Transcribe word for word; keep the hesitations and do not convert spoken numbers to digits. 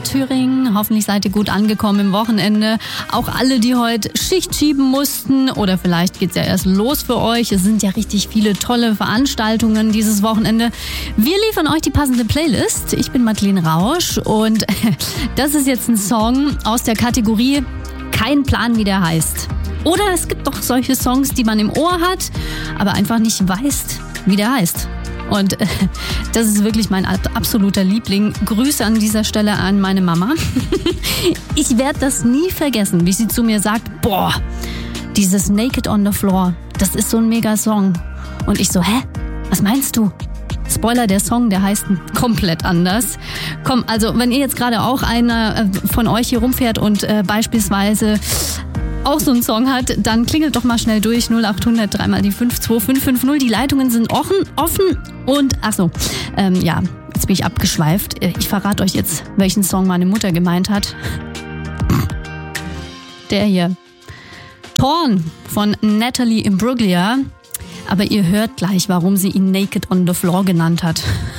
Thüringen. Hoffentlich seid ihr gut angekommen im Wochenende. Auch alle, die heute Schicht schieben mussten oder vielleicht geht's ja erst los für euch. Es sind ja richtig viele tolle Veranstaltungen dieses Wochenende. Wir liefern euch die passende Playlist. Ich bin Madeleine Rausch und das ist jetzt ein Song aus der Kategorie Kein Plan, wie der heißt. Oder es gibt doch solche Songs, die man im Ohr hat, aber einfach nicht weiß, wie der heißt. Und äh, das ist wirklich mein absoluter Liebling. Grüße an dieser Stelle an meine Mama. Ich werde das nie vergessen, wie sie zu mir sagt, boah, dieses Naked on the Floor, das ist so ein mega Song. Und ich so, hä, was meinst du? Spoiler, der Song, der heißt komplett anders. Komm, also wenn ihr jetzt gerade auch einer von euch hier rumfährt und äh, beispielsweise auch so einen Song hat, dann klingelt doch mal schnell durch null acht hundert drei mal die fünf zwei fünf fünf null. Die Leitungen sind offen, offen und achso, ähm, ja, jetzt bin ich abgeschweift. Ich verrate euch jetzt, welchen Song meine Mutter gemeint hat. Der hier. Porn von Natalie Imbruglia. Aber ihr hört gleich, warum sie ihn Naked on the Floor genannt hat.